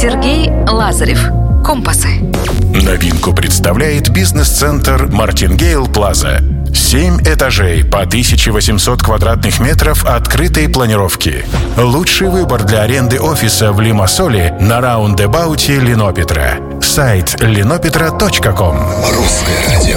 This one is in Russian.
Сергей Лазарев. Компасы. Новинку представляет бизнес-центр Мартингейл Плаза. 7 этажей по 1800 квадратных метров открытой планировки. Лучший выбор для аренды офиса в Лимассоле на раундэбауте Линопетра. Сайт linopetra.com. Русское радио.